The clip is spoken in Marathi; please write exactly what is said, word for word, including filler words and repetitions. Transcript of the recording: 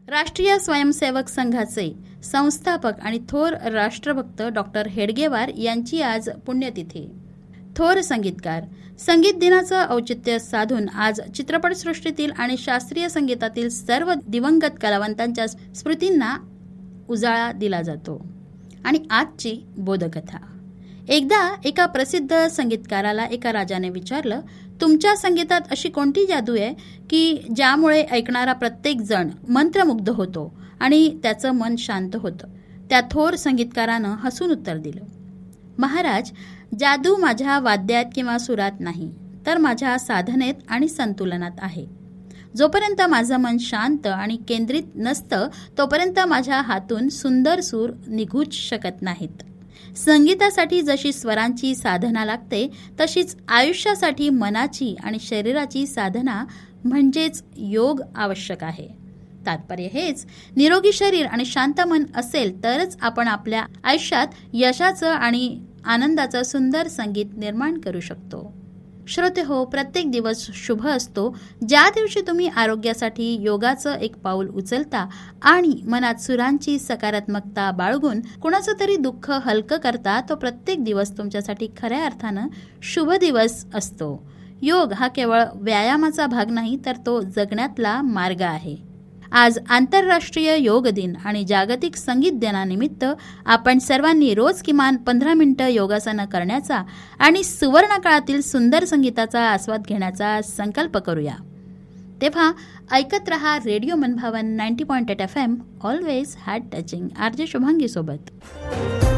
राष्ट्रीय स्वयंसेवक संघाचे संस्थापक आणि थोर राष्ट्रभक्त डॉक्टर हेडगेवार यांची आज पुण्यतिथी. थोर संगीतकार. संगीत दिनाचं औचित्य साधून आज चित्रपटसृष्टीतील आणि शास्त्रीय संगीतातील सर्व दिवंगत कलावंतांच्या स्मृतींना उजाळा दिला जातो. आणि आजची बोधकथा. एकदा एका प्रसिद्ध संगीतकाराला एका राजाने विचारलं, तुमच्या संगीतात अशी कोणती जादू आहे की ज्यामुळे ऐकणारा प्रत्येक जण मंत्रमुग्ध होतो आणि त्याचं मन शांत होतं. त्या थोर संगीतकारानं हसून उत्तर दिलं, महाराज, जादू माझ्या वाद्यात किंवा सुरात नाही, तर माझ्या साधनेत आणि संतुलनात आहे. जोपर्यंत माझं मन शांत आणि केंद्रित नसतं तोपर्यंत माझ्या हातून सुंदर सूर निघूच शकत नाहीत. संगीतासाठी जशी स्वरांची साधना लागते तशीच आयुष्यासाठी मनाची आणि शरीराची साधना म्हणजेच योग आवश्यक आहे. तात्पर्य हेच, निरोगी शरीर आणि शांत मन असेल तरच आपण आपल्या आयुष्यात यशाचं आणि आनंदाचं सुंदर संगीत निर्माण करू शकतो. श्रोते हो, प्रत्येक दिवस शुभ असतो ज्या दिवशी तुम्ही आरोग्यासाठी योगाचं एक पाऊल उचलता आणि मनात सुरांची सकारात्मकता बाळगून कुणाचं तरी दुःख हलकं करता. तो प्रत्येक दिवस तुमच्यासाठी खऱ्या अर्थानं शुभ दिवस असतो. योग हा केवळ व्यायामाचा भाग नाही, तर तो जगण्यातला मार्ग आहे. आज आंतरराष्ट्रीय योग दिन आणि जागतिक संगीत दिनानिमित्त आपण सर्वांनी रोज किमान पंधरा मिनिटं योगासनं करण्याचा आणि सुवर्ण काळातील सुंदर संगीताचा आस्वाद घेण्याचा संकल्प करूया. तेव्हा ऐकत रहा रेडिओ मनभावन ninety point eight F M, always heart touching. R J Shubhangi सोबत.